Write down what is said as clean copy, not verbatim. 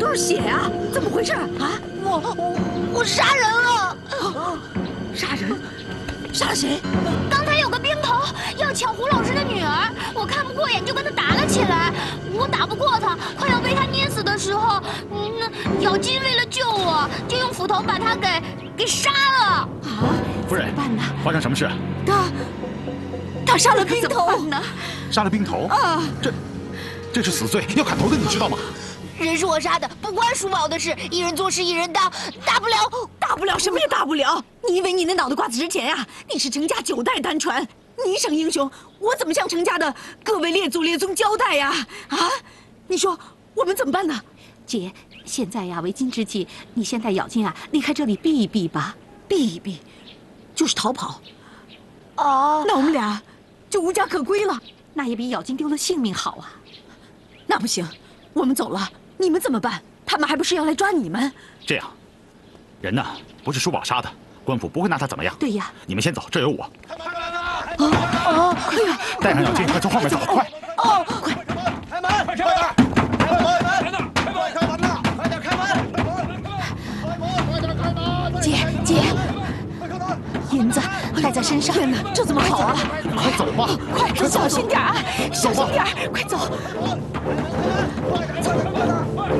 都是血啊！怎么回事啊？ 我杀人了！ 杀人？杀了谁？ 刚才有个兵头要抢胡老师的女儿，我看不过眼就跟他打了起来。我打不过他，快要被他捏死的时候，那咬金为了救我，就用斧头把他给杀了。 啊！ 夫人， 怎么办呢？ 发生什么事？ 他杀了兵头呢？ 杀了兵头啊！这是死罪，要砍头的，你知道吗？ 人是我杀的，不关叔宝的事，一人做事一人当，大不了什么也大不了。你以为你那脑袋瓜子值钱呀？你是程家9代单传，你一声英雄，我怎么向程家的各位列祖列宗交代呀？啊！你说我们怎么办呢？ 姐，现在呀，为今之计，你先带咬金啊离开这里避一避吧。 避一避，就是逃跑。 哦， 那我们俩就无家可归了。 那也比咬金丢了性命好啊。 那不行，我们走了，你们怎么办？他们还不是要来抓你们？ 这样，人呢不是叔宝杀的，官府不会拿他怎么样。 对呀， 你们先走，这有我。 快呀！ 带上咬金，快从后面走，快！ 快！ 开门！快点！开门！开门！开门呐！快点开门！快点开门！ 姐， 快开门！ 银子带在身上。 天哪，这怎么好啊？ 快走吧！ 快，小心点啊！小心点，快走！ 快